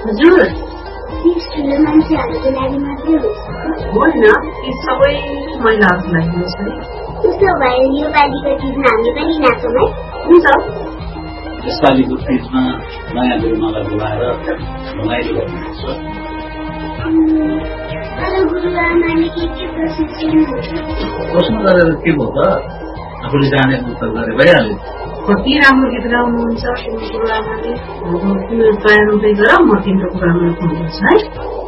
हजुर ठुलो मान्छेहरूको लागि मात्रै होइन ती सबै महिलाहरूको लागि हो नि उसो भए योपालिको चिजमा हामी पनि नाचौँ है हुन्छ यसपालिको चिजमा नयाँ गुरुमालाई बोलाएर रमाइलो गर्नुहुन्छ गुरुआमाले के प्रशिक्षण प्रश्न गरेर के भयो त आफूले जाने उत्तर गरे भइहाल्यो कति राम्रो गीत गाउनुहुन्छ तिम्रो गुरुआमाले तिम्रो तयार हुँदै गर म तिम्रो गुरुआमालाई फोन गर्छु है